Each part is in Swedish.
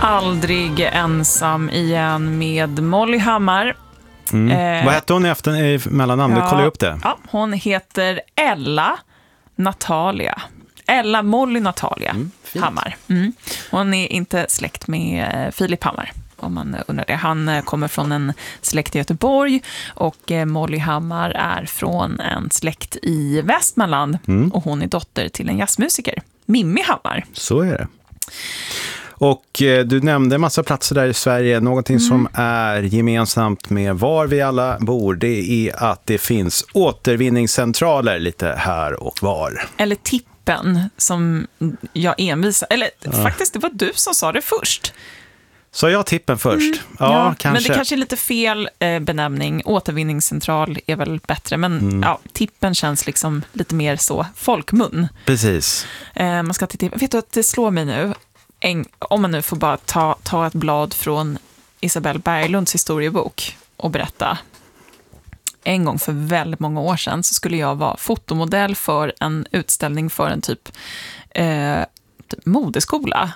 Aldrig ensam igen med Molly Hammar. Vad hette hon i mellannamn? Du kollar upp det. Ja, hon heter Ella Natalia. Ella Molly Natalia Hammar. Hon är inte släkt med Filip Hammar, om man undrar det. Han kommer från en släkt i Göteborg och Molly Hammar är från en släkt i Västmanland och hon är dotter till en jazzmusiker, Mimmi Hammar. Så är det. Och du nämnde en massa platser där i Sverige. Någonting som är gemensamt med var vi alla bor, det är att det finns återvinningscentraler lite här och var. Eller tippen som jag envisar. Eller faktiskt, det var du som sa det först. Så jag tippen först? Ja, kanske. Men det kanske är lite fel benämning. Återvinningscentral är väl bättre. Men tippen känns liksom lite mer så folkmun. Precis. Man ska titta. Vet du att det slår mig nu? Om man nu får bara ta ett blad från Isabelle Berglunds historiebok och berätta. En gång för väldigt många år sedan så skulle jag vara fotomodell för en utställning för en typ modeskola.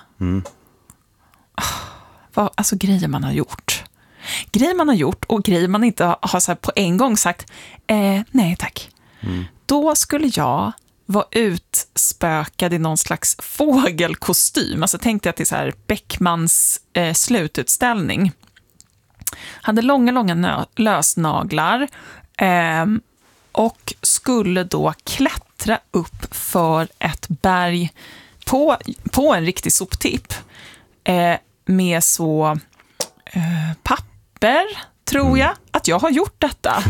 Alltså grejer man har gjort. Grejer man har gjort och grejer man inte har så här på en gång sagt nej tack. Då skulle jag var utspökad i någon slags fågelkostym. Alltså tänkte jag till så här Beckmans slututställning. Hade långa lösnaglar och skulle då klättra upp för ett berg på en riktig soptipp med så papper, tror jag, att jag har gjort detta.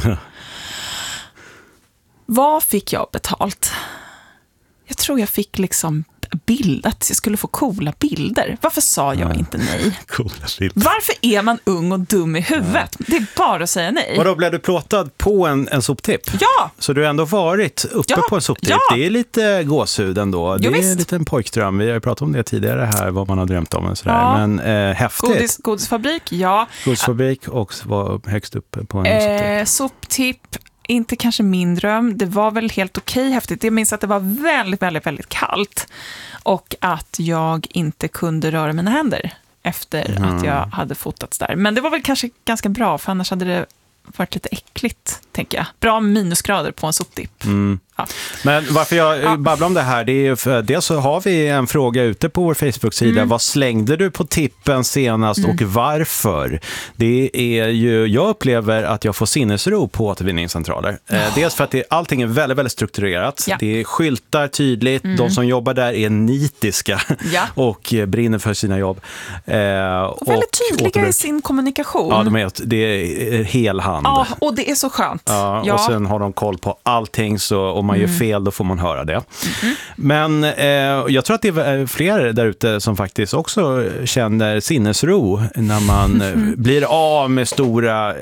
Vad fick jag betalt? Jag tror jag fick liksom att jag skulle få coola bilder. Varför sa jag inte nej? Coola bilder. Varför är man ung och dum i huvudet? Det är bara att säga nej. Och då blev du plåtad på en soptipp? Ja! Så du har ändå varit uppe på en soptipp? Ja. Det är lite gåshud ändå. Det är en liten pojkdröm. Vi har ju pratat om det tidigare här, vad man har drömt om. Och sådär. Ja. Men häftigt. Godisfabrik, ja. Godisfabrik och var högst upp på en soptipp. Soptipp. Inte kanske min dröm. Det var väl helt okej häftigt. Jag minns att det var väldigt, väldigt, väldigt kallt. Och att jag inte kunde röra mina händer efter att jag hade fotats där. Men det var väl kanske ganska bra, för annars hade det varit lite äckligt, tänker jag. Bra minusgrader på en soptipp. Ja. Men varför jag babblar om det här, det är ju för dels så har vi en fråga ute på vår Facebook-sida. Vad slängde du på tippen senast och varför? Det är ju, jag upplever att jag får sinnesro på återvinningscentraler. Dels för att allting är väldigt, väldigt strukturerat. Ja. Det är skyltar tydligt. De som jobbar där är nitiska och brinner för sina jobb. Och väldigt tydliga i sin kommunikation. Ja, det är helhand. Ja, och det är så skönt. Ja. Och sen har de koll på allting, så om man gör fel då får man höra det. Men jag tror att det är fler där ute som faktiskt också känner sinnesro när man blir av med stora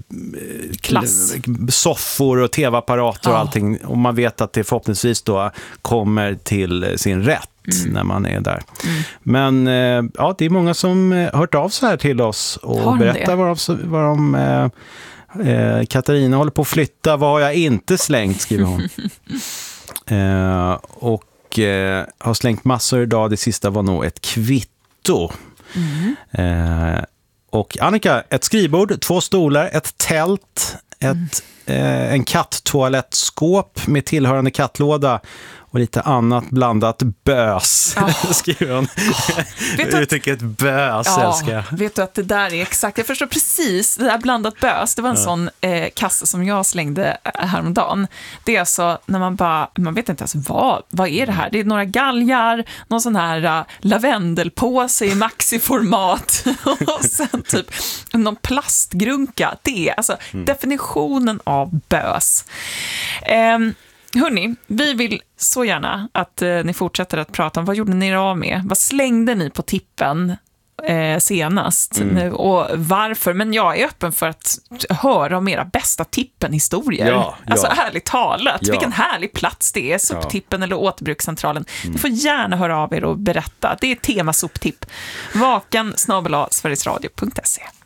soffor och tv-apparater och allting. Och man vet att det förhoppningsvis då kommer till sin rätt när man är där. Men det är många som hört av sig här till oss och berättar vad de Katarina håller på att flytta. Vad har jag inte slängt, skriver hon. Och har slängt massor idag. Det sista var nog ett kvitto. Och Annika, ett skrivbord, 2 stolar, ett tält, en katttoalettskåp med tillhörande kattlåda och lite annat blandat bös, skriver hon. Jag tycker ett bös, älskar. Vet du att det där är exakt, jag förstår precis, det där blandat bös, det var en sån kasse som jag slängde häromdagen. Det är alltså när man vet inte ens vad är det här? Det är några galgar, någon sån här lavendelpåse i maxiformat och sen typ någon plastgrunka. Det är alltså definitionen av bös. Hörrni, vi vill så gärna att ni fortsätter att prata om vad gjorde ni av med? Vad slängde ni på tippen senast nu och varför? Men jag är öppen för att höra om era bästa tippen-historier. Alltså ärligt talat, vilken härlig plats det är, soptippen eller återbrukscentralen. Ni får gärna höra av er och berätta. Det är tema soptipp. vakan@sverigesradio.se